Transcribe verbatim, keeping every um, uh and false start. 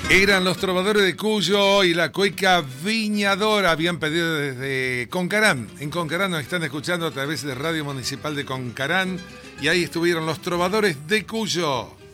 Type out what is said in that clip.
Eran los Trovadores de Cuyo y la Cueca Viñadora. Habían pedido desde Concarán. En Concarán nos están escuchando a través de Radio Municipal de Concarán. Y ahí estuvieron los Trovadores de Cuyo.